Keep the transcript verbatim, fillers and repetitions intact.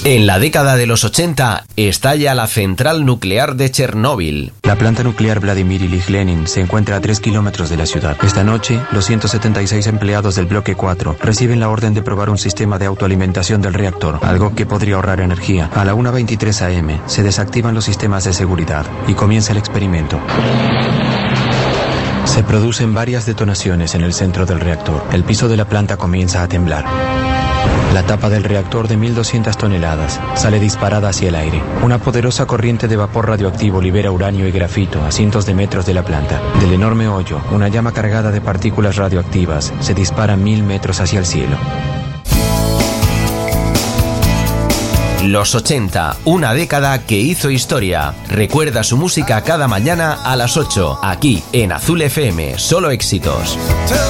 En la década de los ochenta estalla la central nuclear de Chernóbil. La planta nuclear Vladimir Ilich Lenin se encuentra a tres kilómetros de la ciudad. Esta noche, los ciento setenta y seis empleados del bloque cuatro reciben la orden de probar un sistema de autoalimentación del reactor, algo que podría ahorrar energía. A la una veintitrés a eme se desactivan los sistemas de seguridad y comienza el experimento. Se producen varias detonaciones en el centro del reactor. El piso de la planta comienza a temblar. La tapa del reactor de mil doscientas toneladas sale disparada hacia el aire. Una poderosa corriente de vapor radioactivo libera uranio y grafito a cientos de metros de la planta. Del enorme hoyo, una llama cargada de partículas radioactivas se dispara mil metros hacia el cielo. Los ochenta, una década que hizo historia. Recuerda su música cada mañana a las ocho, aquí en Azul F M, solo éxitos.